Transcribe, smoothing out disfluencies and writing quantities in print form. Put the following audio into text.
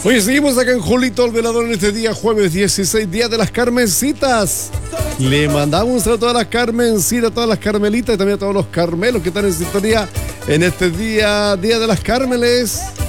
Oye, seguimos acá en Julito el Velador en este día, jueves 16, día de las Carmencitas. Le mandamos un saludo a todas las Carmencitas, a todas las Carmelitas y también a todos los Carmelos que están en sintonía en este día, Día de las Cármeles.